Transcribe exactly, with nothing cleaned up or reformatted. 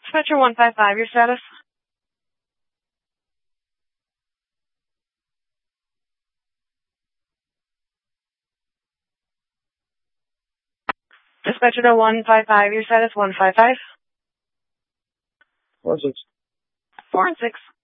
Dispatcher one five five, your status? Dispatcher one five five, your status one five five? Four six. Four and six.